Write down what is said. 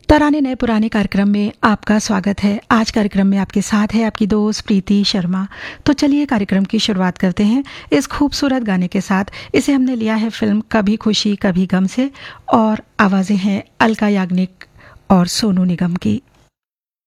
तराने नए पुराने कार्यक्रम में आपका स्वागत है। आज कार्यक्रम में आपके साथ है आपकी दोस्त प्रीति शर्मा। तो चलिए कार्यक्रम की शुरुआत करते हैं इस खूबसूरत गाने के साथ। इसे हमने लिया है फिल्म कभी खुशी कभी गम से और आवाज़ें हैं अलका याग्निक और सोनू निगम की।